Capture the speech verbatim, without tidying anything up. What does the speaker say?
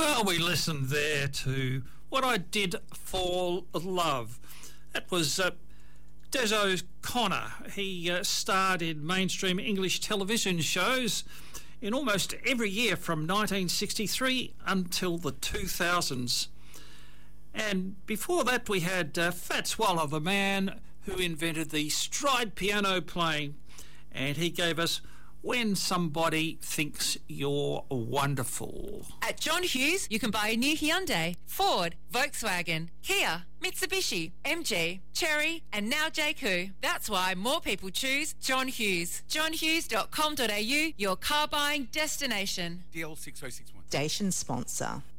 Well, we listened there to What I Did for Love. That was uh, Des O'Connor. He uh, starred in mainstream English television shows in almost every year from nineteen sixty-three until the two thousands. And before that we had uh, Fats Waller, the man who invented the stride piano playing, and he gave us When Somebody Thinks You're Wonderful. At John Hughes, you can buy a new Hyundai, Ford, Volkswagen, Kia, Mitsubishi, M G, Chery, and now J Q. That's why more people choose John Hughes. john hughes dot com dot a u, your car buying destination. D L six oh six one. Station sponsor.